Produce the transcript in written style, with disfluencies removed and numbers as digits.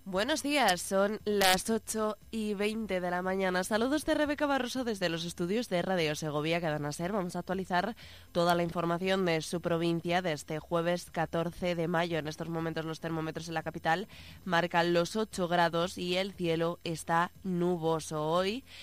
Buenos días, son las 8:20 de la mañana. Saludos de Rebeca Barroso desde los estudios de Radio Segovia Cadena Ser. Vamos a actualizar toda la información de su provincia de este jueves 14 de mayo. En estos momentos los termómetros en la capital marcan los 8 grados y el cielo está nuboso. Hoy